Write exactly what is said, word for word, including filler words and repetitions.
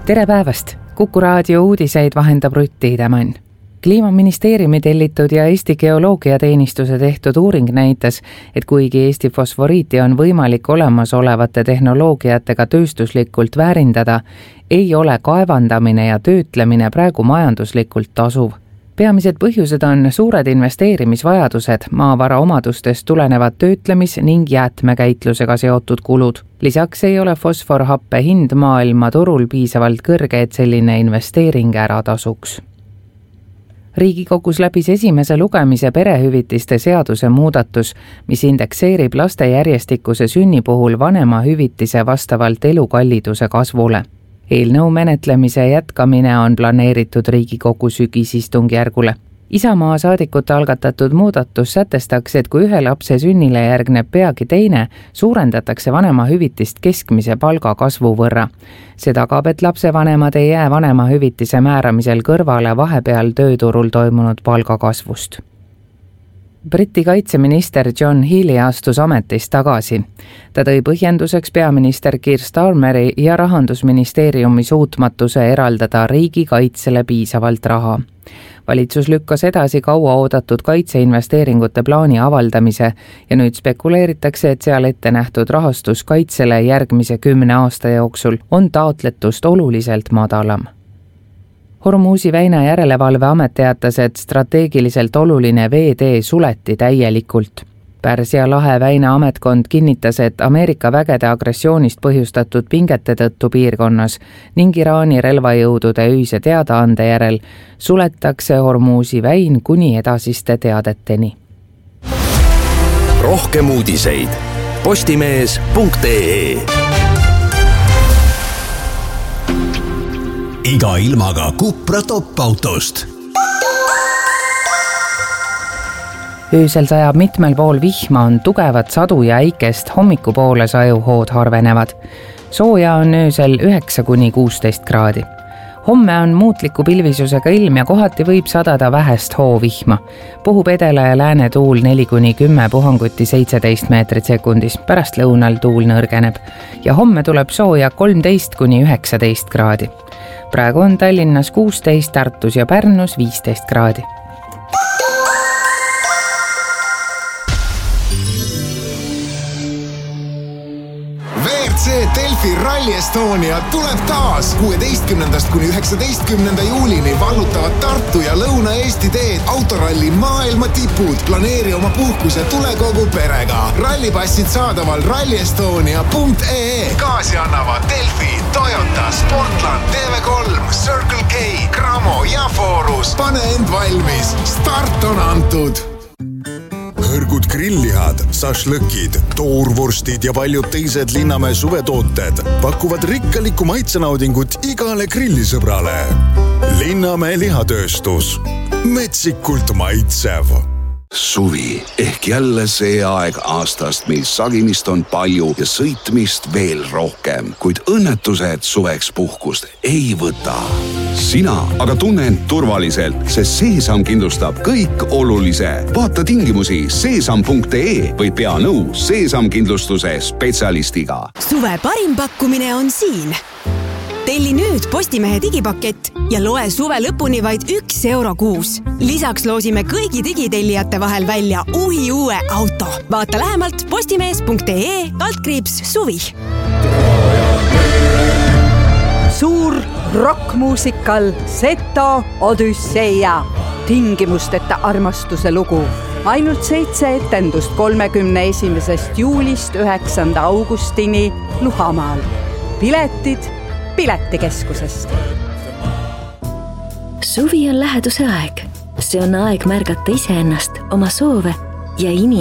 tere päevast! Kuku raadio uudiseid vahendab Rutt Tiidemann. Kliimaministeeriumi tellitud ja Eesti Geoloogiateenistuse tehtud uuring näitas, et kuigi Eesti fosforiiti on võimalik olemasolevate tehnoloogiatega tööstuslikult väärindada, ei ole kaevandamine ja töötlemine praegu majanduslikult tasuv. Peamised põhjused on suured investeerimisvajadused, maavara omadustest tulenevad töötlemis- ning jäätmekäitlusega seotud kulud. Lisaks ei ole fosforhappe hind maailma turul piisavalt kõrge, et selline investeering ära tasuks. Riigikogus läbis esimese lugemise perehüvitiste seaduse muudatus, mis indekseerib laste järjestikuse sünni puhul vanemahüvitise vastavalt elukalliduse kasvule. Eelnõu menetlemise jätkamine on planeeritud Riigikogu sügisistungjärgule. Isamaa saadikute algatatud muudatus sätestaks, et kui ühe lapse sünnile järgneb peagi teine, suurendatakse vanemahüvitist keskmise palga kasvu võrra. See tagab, et lapsevanemad ei jää vanemahüvitise määramisel kõrvale vahepeal tööturul toimunud palgakasvust. Briti kaitseminister John Healey astus ametist tagasi. Ta tõi põhjenduseks peaminister Keir Starmeri ja rahandusministeeriumi suutmatuse eraldada riigikaitsele piisavalt raha. Valitsus lükkas edasi kaua oodatud kaitseinvesteeringute plaani avaldamise ja nüüd spekuleeritakse, et seal ette nähtud rahastus kaitsele järgmise kümne aasta jooksul on taotletust oluliselt madalam. Hormuzi väina järelevalveamet teatas, et strateegiliselt oluline veetee suleti täielikult. Pärsia lahe väina ametkond kinnitas, et Ameerika vägede agressioonist põhjustatud pingete tõttu piirkonnas ning Iraani relvajõudude öise teadaande järel suletakse Hormuzi väin kuni edasiste teadeteni. Rohkem uudiseid postimees punkt ee. Iga ilmaga Cupra top-autost. Öösel sajab mitmel pool vihma, on tugevat sadu ja äikest, hommikupoole sajuhood harvenevad. Sooja on öösel üheksa kuni kuusteist kraadi. Homme on muutliku pilvisusega ilm ja kohati võib sadada vähest hoovihma. Puhub edela ja lääne tuul neli kuni kümme, puhanguti seitseteist meetrit sekundis. Pärast lõunal tuul nõrgeneb ja homme tuleb sooja kolmteist kuni üheksateist kraadi. Praegu on Tallinnas kuusteist, Tartus ja Pärnus viisteist kraadi. see Delfi Rally Estonia tuleb taas kuueteistkümnendast kuni üheksateistkümnenda juulini vallutavad Tartu ja Lõuna-Eesti teed autoralli maailma tipud. Planeeri oma puhkus ja tule kogu perega. Rallipassid saadaval rally estonia punkt ee. Gaasi annavad Delfi, Toyota, Sportland, T V kolm, Circle K, Cramo ja Forus. Pane end valmis. Start on antud. Hõrgud grillihad, sašlõkid, toorvorstid ja paljud teised Linnamäe suvetooted pakuvad rikkalikku maitsenaudingut igale grillisõbrale. Linnamäe lihatööstus. Metsikult maitsev. Suvi ehk jälle see aeg aastast, mil sagimist on palju ja sõitmist veel rohkem, kuid õnnetused suveks puhkust ei võta. Sina aga tunne end turvaliselt, sest Seesam kindlustab kõik olulise. Vaata tingimusi seesam punkt ee või pea nõu Seesam kindlustuse spetsialistiga. Suve parim pakkumine on siin. Telli nüüd Postimehe digipakett ja loe suve lõpuni vaid üks euro kuus. Lisaks loosime kõigi digitellijate vahel välja uhi uue auto. Vaata lähemalt postimees punkt ee kaldkriips suvi. Suur rockmuusikal Seto Odüsseia. Tingimusteta armastuse lugu. Ainult seitse etendust kolmekümne esimesest juulist üheksanda augustini Luhamaal. Piletid Piletikeskusest. Suvi on läheduse aeg. See on aeg märgata iseennast, oma soove ja inimesi.